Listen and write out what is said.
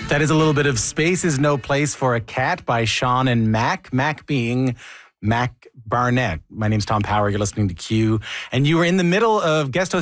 That is a little bit of Space is No Place for a Cat by Sean and Mac. Mac being Mac Barnett. My name's Tom Power. You're listening to Q. And you were in the middle of guest